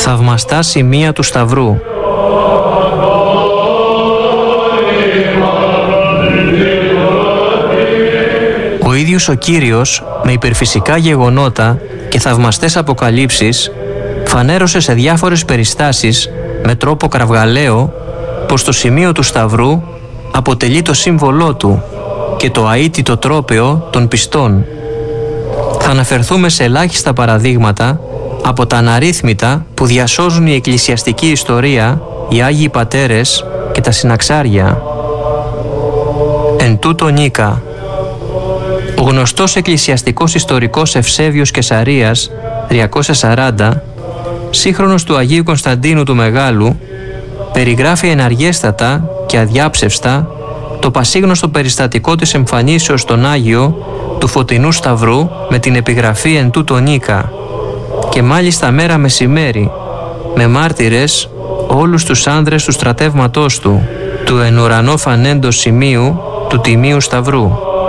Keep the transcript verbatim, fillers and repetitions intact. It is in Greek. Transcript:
θαυμαστά σημεία του Σταυρού. Ο ίδιος ο Κύριος, με υπερφυσικά γεγονότα και θαυμαστές αποκαλύψεις, φανέρωσε σε διάφορες περιστάσεις με τρόπο κραυγαλαίο πως το σημείο του Σταυρού αποτελεί το σύμβολό του και το αίτητο τρόπαιο των πιστών. Θα αναφερθούμε σε ελάχιστα παραδείγματα από τα αναρρύθμιτα που διασώζουν η εκκλησιαστική ιστορία, οι Άγιοι Πατέρες και τα συναξάρια. Εν τούτο Νίκα. Ο γνωστός εκκλησιαστικός ιστορικός Ευσέβιος Κεσαρίας τριακόσια σαράντα, σύγχρονος του Αγίου Κωνσταντίνου του Μεγάλου, περιγράφει εναργέστατα και αδιάψευστα το πασίγνωστο περιστατικό της εμφανίσεως στον Άγιο του Φωτεινού Σταυρού με την επιγραφή «Εν τούτο Νίκα» και μάλιστα μέρα μεσημέρι, με μάρτυρες όλους τους άνδρες του στρατεύματός του, του εν ουρανό φανέντος σημείου του Τιμίου Σταυρού.